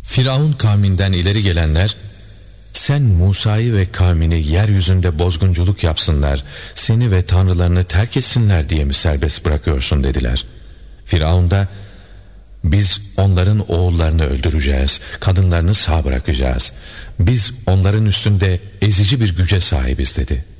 Firavun kavminden ileri gelenler, sen Musa'yı ve kavmini yeryüzünde bozgunculuk yapsınlar, seni ve tanrılarını terk etsinler diye mi serbest bırakıyorsun dediler. Firavun da, biz onların oğullarını öldüreceğiz, kadınlarını sağ bırakacağız. Biz onların üstünde ezici bir güce sahibiz dedi.